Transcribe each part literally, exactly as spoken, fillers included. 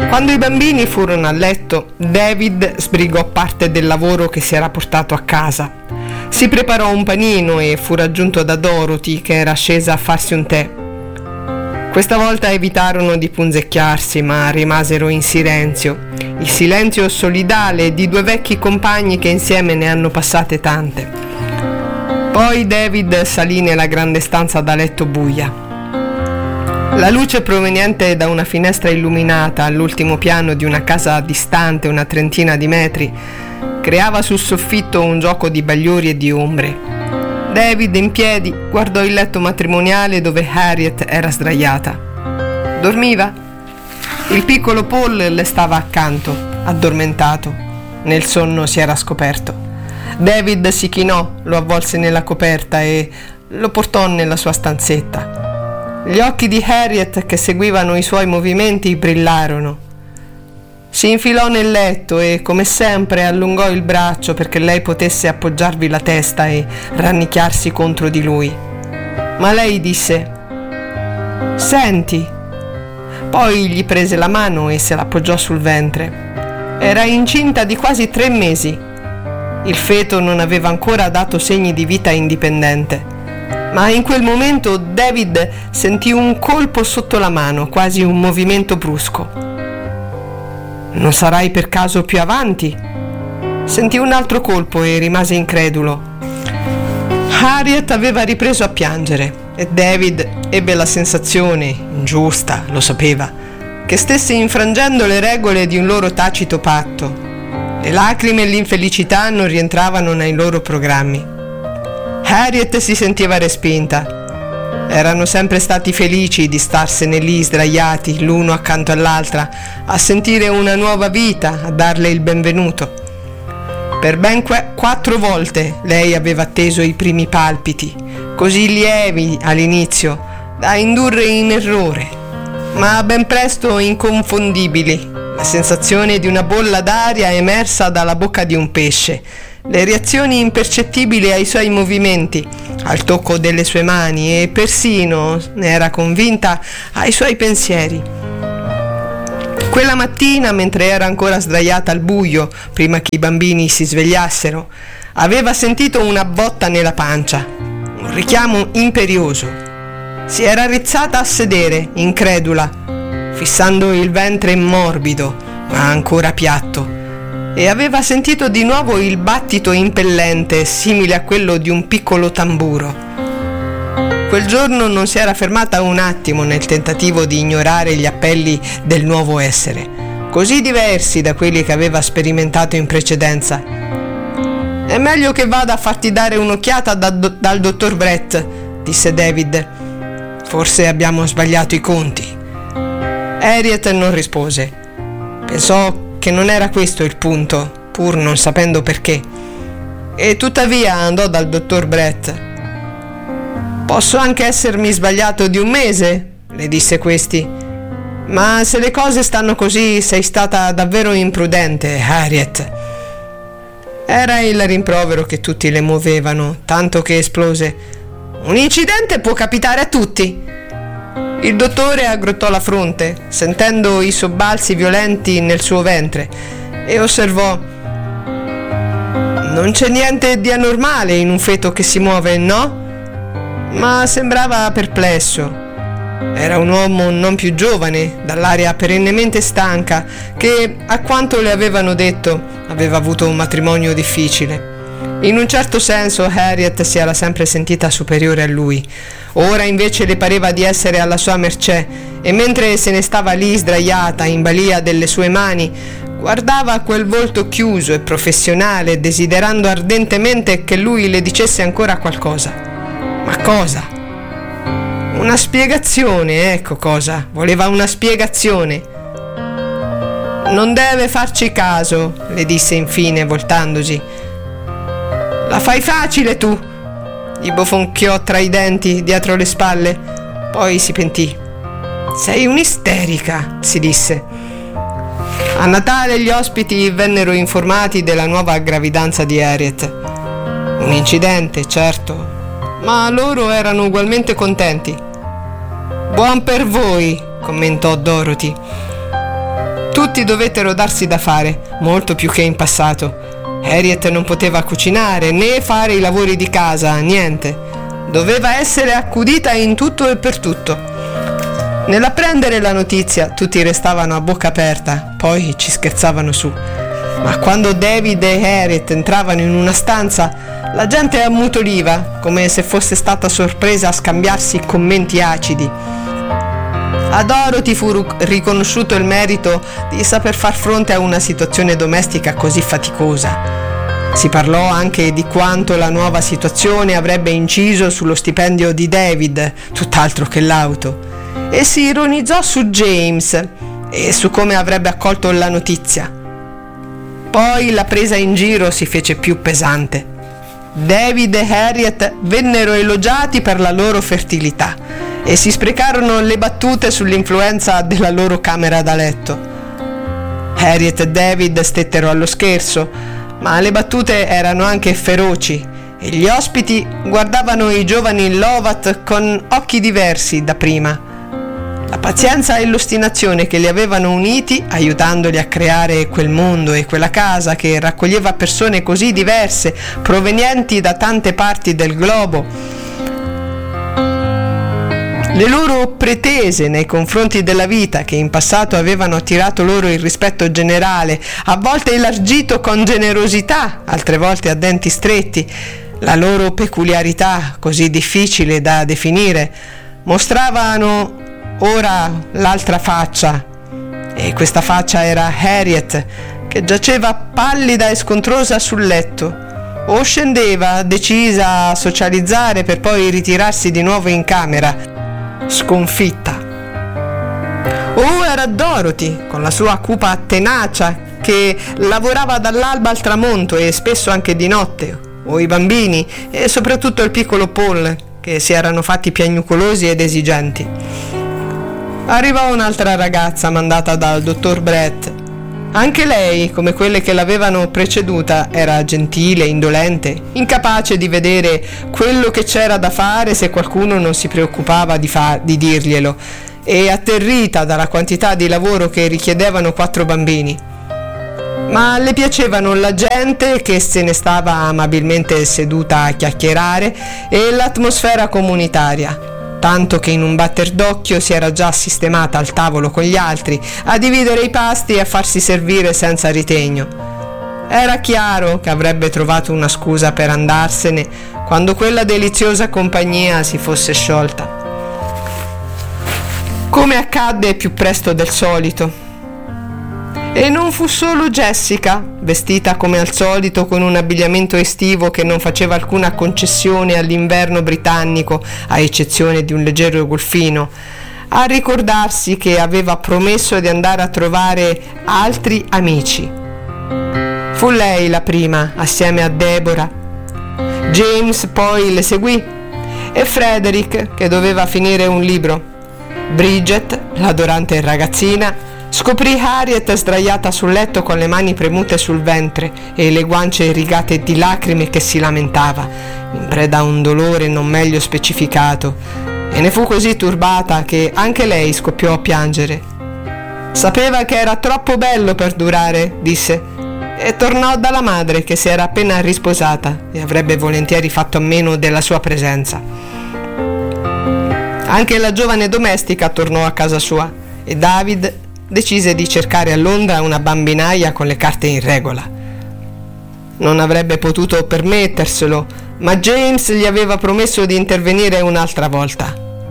Quando i bambini furono a letto, David sbrigò parte del lavoro che si era portato a casa. Si preparò un panino e fu raggiunto da Dorothy, che era scesa a farsi un tè. Questa volta evitarono di punzecchiarsi, ma rimasero in silenzio, il silenzio solidale di due vecchi compagni che insieme ne hanno passate tante. Poi David salì nella grande stanza da letto buia. La luce proveniente da una finestra illuminata all'ultimo piano di una casa distante una trentina di metri creava sul soffitto un gioco di bagliori e di ombre. David, in piedi, guardò il letto matrimoniale dove Harriet era sdraiata. Dormiva? Il piccolo Paul le stava accanto, addormentato. Nel sonno si era scoperto. David si chinò, lo avvolse nella coperta e lo portò nella sua stanzetta. Gli occhi di Harriet, che seguivano i suoi movimenti, brillarono. Si infilò nel letto e, come sempre, allungò il braccio perché lei potesse appoggiarvi la testa e rannicchiarsi contro di lui. Ma lei disse: «Senti». Poi gli prese la mano e se l'appoggiò sul ventre. Era incinta di quasi tre mesi. Il feto non aveva ancora dato segni di vita indipendente. Ma in quel momento David sentì un colpo sotto la mano, quasi un movimento brusco. «Non sarai per caso più avanti?» Sentì un altro colpo e rimase incredulo. Harriet aveva ripreso a piangere e David ebbe la sensazione, ingiusta, lo sapeva, che stesse infrangendo le regole di un loro tacito patto. Le lacrime e l'infelicità non rientravano nei loro programmi. Harriet si sentiva respinta. Erano sempre stati felici di starsene lì sdraiati l'uno accanto all'altra, a sentire una nuova vita, a darle il benvenuto. Per ben que- quattro volte lei aveva atteso i primi palpiti, così lievi all'inizio, da indurre in errore, ma ben presto inconfondibili, la sensazione di una bolla d'aria emersa dalla bocca di un pesce, le reazioni impercettibili ai suoi movimenti, al tocco delle sue mani e persino, ne era convinta, ai suoi pensieri. Quella mattina, mentre era ancora sdraiata al buio, prima che i bambini si svegliassero, aveva sentito una botta nella pancia, un richiamo imperioso. Si era rizzata a sedere, incredula, fissando il ventre morbido, ma ancora piatto, e aveva sentito di nuovo il battito impellente, simile a quello di un piccolo tamburo. Quel giorno non si era fermata un attimo nel tentativo di ignorare gli appelli del nuovo essere, così diversi da quelli che aveva sperimentato in precedenza. «È meglio che vada a farti dare un'occhiata da, dal dottor Brett», disse David. «Forse abbiamo sbagliato i conti». Harriet non rispose. Pensò che non era questo il punto, pur non sapendo perché, e tuttavia andò dal dottor Brett. «Posso anche essermi sbagliato di un mese», le disse questi, «ma se le cose stanno così sei stata davvero imprudente, Harriet». Era il rimprovero che tutti le muovevano, tanto che esplose: «Un incidente può capitare a tutti». Il dottore aggrottò la fronte, sentendo i sobbalzi violenti nel suo ventre, e osservò: «Non c'è niente di anormale in un feto che si muove, no?» Ma sembrava perplesso. Era un uomo non più giovane, dall'aria perennemente stanca, che, a quanto le avevano detto, aveva avuto un matrimonio difficile. In un certo senso Harriet si era sempre sentita superiore a lui. Ora invece le pareva di essere alla sua mercé, e mentre se ne stava lì sdraiata in balia delle sue mani, guardava quel volto chiuso e professionale, desiderando ardentemente che lui le dicesse ancora qualcosa. Ma cosa? Una spiegazione, ecco cosa. Voleva una spiegazione. «Non deve farci caso», le disse infine, voltandosi. «La fai facile tu», gli bofonchiò tra i denti dietro le spalle. Poi si pentì. «Sei un'isterica», si disse. A Natale gli ospiti vennero informati della nuova gravidanza di Harriet. Un incidente, certo, ma loro erano ugualmente contenti. «Buon per voi», commentò Dorothy. Tutti dovettero darsi da fare, molto più che in passato. Harriet non poteva cucinare né fare i lavori di casa, niente. Doveva essere accudita in tutto e per tutto. Nell'apprendere la notizia tutti restavano a bocca aperta, poi ci scherzavano su. Ma quando David e Harriet entravano in una stanza, la gente ammutoliva, come se fosse stata sorpresa a scambiarsi commenti acidi. A Dorothy fu riconosciuto il merito di saper far fronte a una situazione domestica così faticosa. Si parlò anche di quanto la nuova situazione avrebbe inciso sullo stipendio di David, tutt'altro che l'auto, e si ironizzò su James e su come avrebbe accolto la notizia. Poi la presa in giro si fece più pesante. David e Harriet vennero elogiati per la loro fertilità e si sprecarono le battute sull'influenza della loro camera da letto. Harriet e David stettero allo scherzo, ma le battute erano anche feroci e gli ospiti guardavano i giovani Lovat con occhi diversi da prima. La pazienza e l'ostinazione che li avevano uniti, aiutandoli a creare quel mondo e quella casa che raccoglieva persone così diverse, provenienti da tante parti del globo. Le loro pretese nei confronti della vita, che in passato avevano attirato loro il rispetto generale, a volte elargito con generosità, altre volte a denti stretti, la loro peculiarità, così difficile da definire, mostravano ora l'altra faccia, e questa faccia era Harriet, che giaceva pallida e scontrosa sul letto, o scendeva decisa a socializzare per poi ritirarsi di nuovo in camera, sconfitta. O era Dorothy, con la sua cupa tenacia, che lavorava dall'alba al tramonto e spesso anche di notte, o i bambini, e soprattutto il piccolo Paul, che si erano fatti piagnucolosi ed esigenti. Arrivò un'altra ragazza mandata dal dottor Brett. Anche lei, come quelle che l'avevano preceduta, era gentile, indolente, incapace di vedere quello che c'era da fare se qualcuno non si preoccupava di, fa- di dirglielo, e atterrita dalla quantità di lavoro che richiedevano quattro bambini. Ma le piacevano la gente che se ne stava amabilmente seduta a chiacchierare e l'atmosfera comunitaria, tanto che in un batter d'occhio si era già sistemata al tavolo con gli altri, a dividere i pasti e a farsi servire senza ritegno. Era chiaro che avrebbe trovato una scusa per andarsene quando quella deliziosa compagnia si fosse sciolta. Come accadde più presto del solito. E non fu solo Jessica, vestita come al solito con un abbigliamento estivo che non faceva alcuna concessione all'inverno britannico, a eccezione di un leggero golfino, a ricordarsi che aveva promesso di andare a trovare altri amici. Fu lei la prima, assieme a Deborah. James poi le seguì, e Frederick, che doveva finire un libro. Bridget, l'adorante ragazzina, scoprì Harriet sdraiata sul letto con le mani premute sul ventre e le guance rigate di lacrime che si lamentava, in preda a un dolore non meglio specificato, e ne fu così turbata che anche lei scoppiò a piangere. Sapeva che era troppo bello per durare, disse, e tornò dalla madre che si era appena risposata e avrebbe volentieri fatto a meno della sua presenza. Anche la giovane domestica tornò a casa sua e David decise di cercare a Londra una bambinaia con le carte in regola. Non avrebbe potuto permetterselo, ma James gli aveva promesso di intervenire un'altra volta.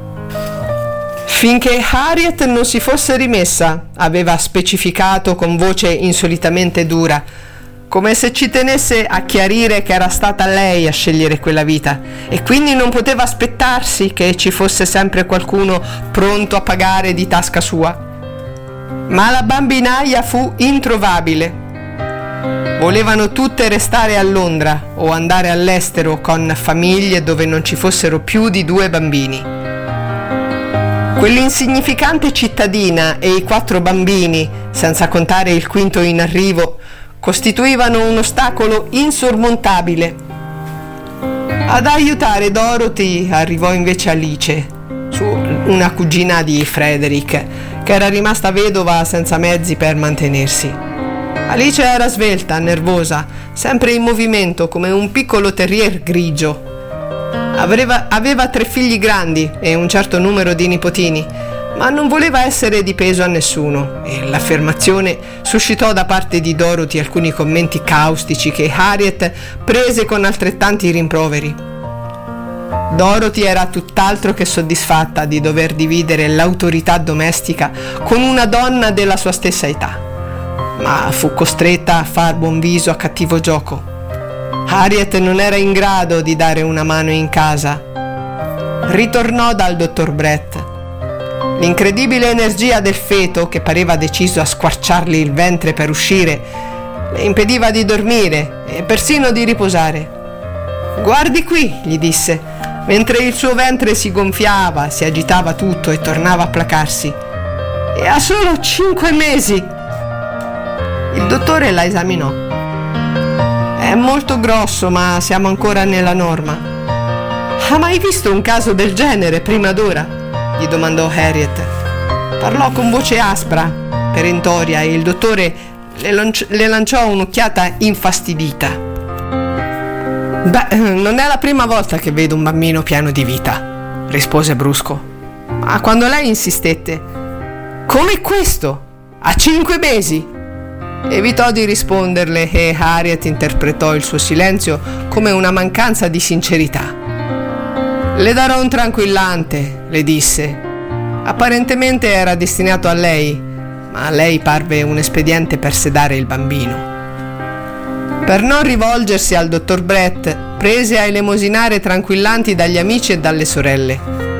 Finché Harriet non si fosse rimessa, aveva specificato con voce insolitamente dura, come se ci tenesse a chiarire che era stata lei a scegliere quella vita e quindi non poteva aspettarsi che ci fosse sempre qualcuno pronto a pagare di tasca sua. Ma la bambinaia fu introvabile. Volevano tutte restare a Londra o andare all'estero con famiglie dove non ci fossero più di due bambini. Quell'insignificante cittadina e i quattro bambini, senza contare il quinto in arrivo, costituivano un ostacolo insormontabile. Ad aiutare Dorothy arrivò invece Alice, una cugina di Frederick, che era rimasta vedova senza mezzi per mantenersi. Alice era svelta, nervosa, sempre in movimento come un piccolo terrier grigio. Aveva, aveva tre figli grandi e un certo numero di nipotini, ma non voleva essere di peso a nessuno, e l'affermazione suscitò da parte di Dorothy alcuni commenti caustici che Harriet prese con altrettanti rimproveri. Dorothy era tutt'altro che soddisfatta di dover dividere l'autorità domestica con una donna della sua stessa età, ma fu costretta a far buon viso a cattivo gioco. Harriet non era in grado di dare una mano in casa. Ritornò dal dottor Brett. L'incredibile energia del feto, che pareva deciso a squarciargli il ventre per uscire, le impediva di dormire e persino di riposare. «Guardi qui», gli disse, mentre il suo ventre si gonfiava, si agitava tutto e tornava a placarsi. «E ha solo cinque mesi!» Il dottore la esaminò. «È molto grosso, ma siamo ancora nella norma». «Ha mai visto un caso del genere prima d'ora?» gli domandò Harriet. Parlò con voce aspra, perentoria, e il dottore le, lanci- le lanciò un'occhiata infastidita. «Beh, non è la prima volta che vedo un bambino pieno di vita», rispose brusco. Ma quando lei insistette: «Come questo? A cinque mesi?» evitò di risponderle e Harriet interpretò il suo silenzio come una mancanza di sincerità. «Le darò un tranquillante», le disse. Apparentemente era destinato a lei, ma a lei parve un espediente per sedare il bambino. Per non rivolgersi al dottor Brett, prese a elemosinare tranquillanti dagli amici e dalle sorelle.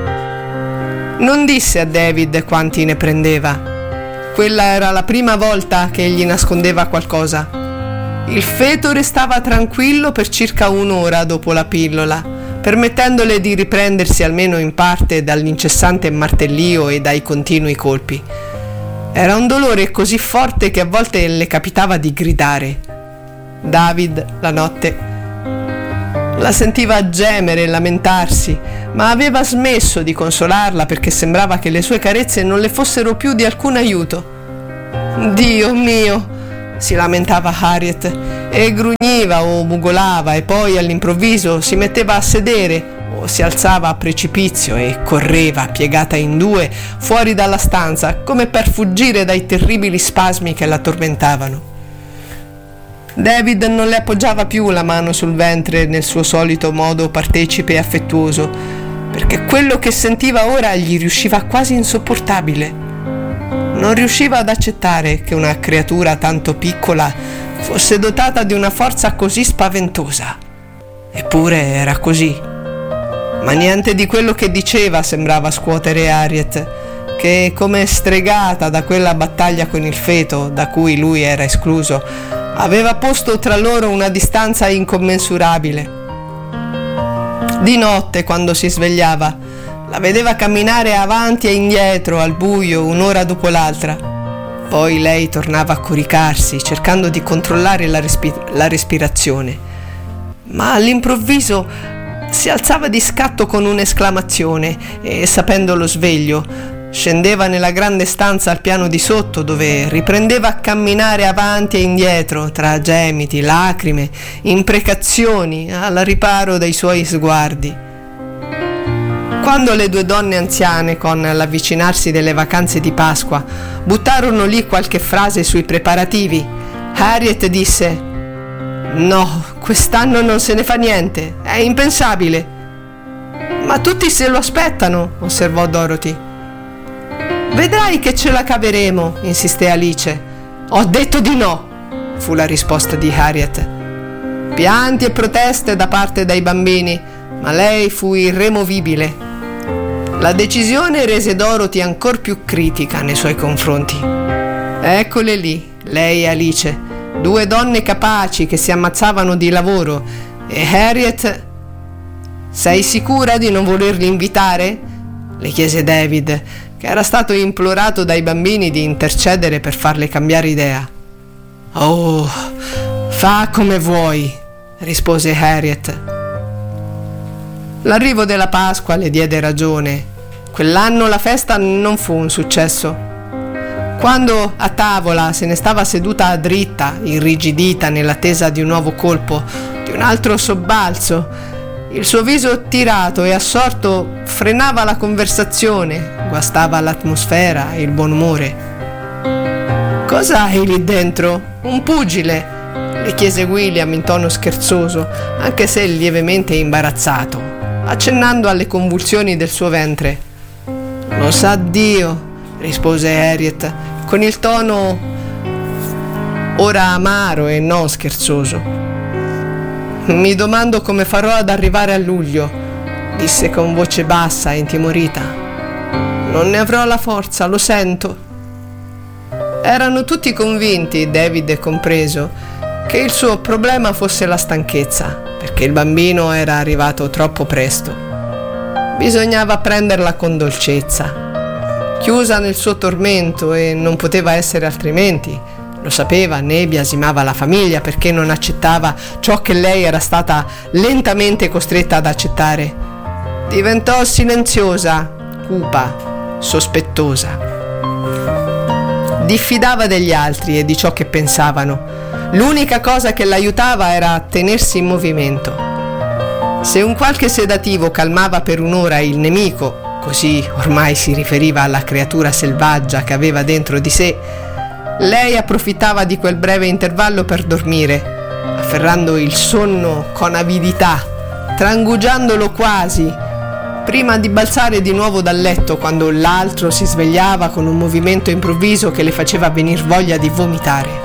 Non disse a David quanti ne prendeva. Quella era la prima volta che gli nascondeva qualcosa. Il feto restava tranquillo per circa un'ora dopo la pillola, permettendole di riprendersi almeno in parte dall'incessante martellio e dai continui colpi. Era un dolore così forte che a volte le capitava di gridare. David, la notte, la sentiva gemere e lamentarsi, ma aveva smesso di consolarla perché sembrava che le sue carezze non le fossero più di alcun aiuto. «Dio mio!» si lamentava Harriet, e grugniva o mugolava, e poi all'improvviso si metteva a sedere o si alzava a precipizio e correva piegata in due fuori dalla stanza come per fuggire dai terribili spasmi che la tormentavano. David non le appoggiava più la mano sul ventre nel suo solito modo partecipe e affettuoso, perché quello che sentiva ora gli riusciva quasi insopportabile. Non riusciva ad accettare che una creatura tanto piccola fosse dotata di una forza così spaventosa. Eppure era così. Ma niente di quello che diceva sembrava scuotere Harriet, che, come stregata da quella battaglia con il feto, da cui lui era escluso, aveva posto tra loro una distanza incommensurabile. Di notte, quando si svegliava, la vedeva camminare avanti e indietro al buio un'ora dopo l'altra. Poi lei tornava a coricarsi, cercando di controllare la, respi- la respirazione. Ma all'improvviso si alzava di scatto con un'esclamazione e, sapendo lo sveglio, scendeva nella grande stanza al piano di sotto, dove riprendeva a camminare avanti e indietro tra gemiti, lacrime, imprecazioni, al riparo dai suoi sguardi. Quando le due donne anziane, con l'avvicinarsi delle vacanze di Pasqua, buttarono lì qualche frase sui preparativi, Harriet disse: «No, quest'anno non se ne fa niente, è impensabile». «Ma tutti se lo aspettano», osservò Dorothy. «Vedrai che ce la caveremo», insisté Alice. «Ho detto di no», fu la risposta di Harriet. Pianti e proteste da parte dei bambini, ma lei fu irremovibile. La decisione rese Dorothy ancor più critica nei suoi confronti. Eccole lì, lei e Alice, due donne capaci che si ammazzavano di lavoro, e Harriet... «Sei sicura di non volerli invitare?» le chiese David, che era stato implorato dai bambini di intercedere per farle cambiare idea. «Oh, fa come vuoi», rispose Harriet. L'arrivo della Pasqua le diede ragione. Quell'anno la festa non fu un successo. Quando a tavola se ne stava seduta dritta, irrigidita nell'attesa di un nuovo colpo, di un altro sobbalzo, il suo viso tirato e assorto frenava la conversazione, guastava l'atmosfera e il buon umore. «Cosa hai lì dentro? Un pugile?» le chiese William in tono scherzoso, anche se lievemente imbarazzato, accennando alle convulsioni del suo ventre. «Lo sa Dio», rispose Harriet, con il tono ora amaro e non scherzoso. «Mi domando come farò ad arrivare a luglio», disse con voce bassa e intimorita. «Non ne avrò la forza, lo sento». Erano tutti convinti, David compreso, che il suo problema fosse la stanchezza, perché il bambino era arrivato troppo presto. Bisognava prenderla con dolcezza. Chiusa nel suo tormento, e non poteva essere altrimenti, lo sapeva, né biasimava la famiglia perché non accettava ciò che lei era stata lentamente costretta ad accettare. Diventò silenziosa, cupa, sospettosa. Diffidava degli altri e di ciò che pensavano. L'unica cosa che l'aiutava era tenersi in movimento. Se un qualche sedativo calmava per un'ora il nemico, così ormai si riferiva alla creatura selvaggia che aveva dentro di sé, lei approfittava di quel breve intervallo per dormire, afferrando il sonno con avidità, trangugiandolo quasi, prima di balzare di nuovo dal letto quando l'altro si svegliava con un movimento improvviso che le faceva venir voglia di vomitare.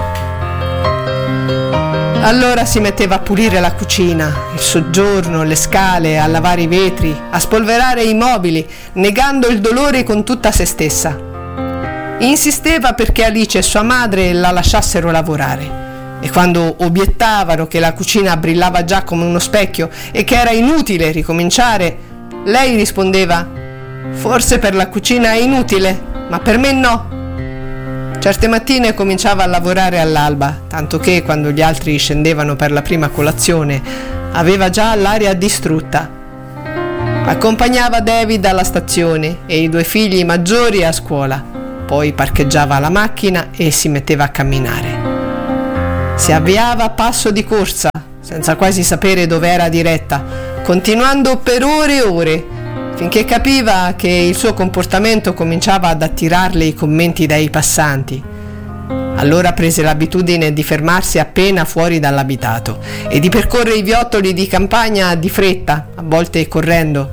Allora si metteva a pulire la cucina, il soggiorno, le scale, a lavare i vetri, a spolverare i mobili, negando il dolore con tutta se stessa. Insisteva perché Alice e sua madre la lasciassero lavorare, e quando obiettavano che la cucina brillava già come uno specchio e che era inutile ricominciare, lei rispondeva: «Forse per la cucina è inutile, ma per me no». Certe mattine cominciava a lavorare all'alba, tanto che quando gli altri scendevano per la prima colazione aveva già l'aria distrutta. Accompagnava David alla stazione e i due figli maggiori a scuola, poi parcheggiava la macchina e si metteva a camminare. Si avviava a passo di corsa, senza quasi sapere dove era diretta, continuando per ore e ore, finché capiva che il suo comportamento cominciava ad attirarle i commenti dai passanti. Allora prese l'abitudine di fermarsi appena fuori dall'abitato e di percorrere i viottoli di campagna di fretta, a volte correndo.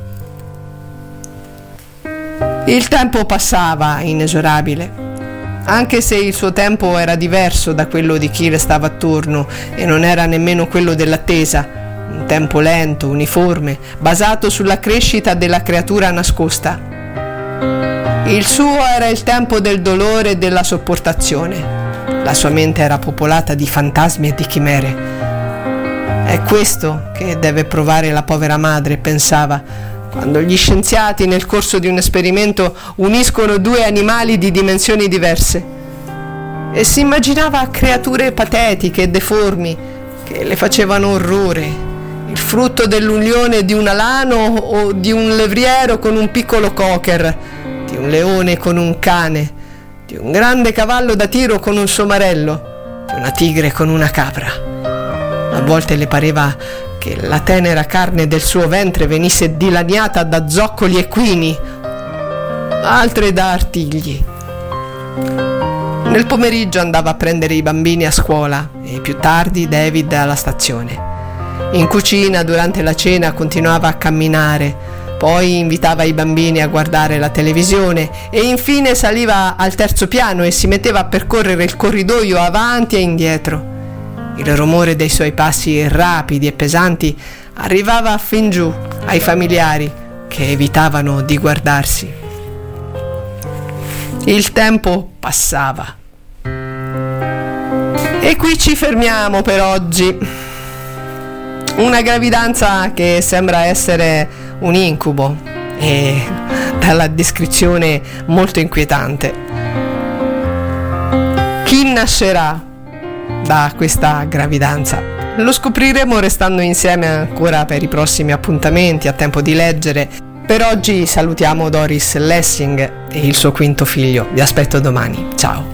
Il tempo passava inesorabile, anche se il suo tempo era diverso da quello di chi le stava attorno e non era nemmeno quello dell'attesa. Un tempo lento, uniforme, basato sulla crescita della creatura nascosta. Il suo era il tempo del dolore e della sopportazione. La sua mente era popolata di fantasmi e di chimere. È questo che deve provare la povera madre, pensava, quando gli scienziati nel corso di un esperimento uniscono due animali di dimensioni diverse. E si immaginava creature patetiche e deformi che le facevano orrore. Il frutto dell'unione di un alano o di un levriero con un piccolo cocker, di un leone con un cane, di un grande cavallo da tiro con un somarello, di una tigre con una capra. A volte le pareva che la tenera carne del suo ventre venisse dilaniata da zoccoli equini, altre da artigli. Nel pomeriggio andava a prendere i bambini a scuola e più tardi David alla stazione. In cucina durante la cena continuava a camminare, poi invitava i bambini a guardare la televisione e infine saliva al terzo piano e si metteva a percorrere il corridoio avanti e indietro. Il rumore dei suoi passi rapidi e pesanti arrivava fin giù ai familiari che evitavano di guardarsi. Il tempo passava. E qui ci fermiamo per oggi. Una gravidanza che sembra essere un incubo e dalla descrizione molto inquietante. Chi nascerà da questa gravidanza? Lo scopriremo restando insieme ancora per i prossimi appuntamenti a Tempo di Leggere. Per oggi salutiamo Doris Lessing e il suo quinto figlio. Vi aspetto domani. Ciao.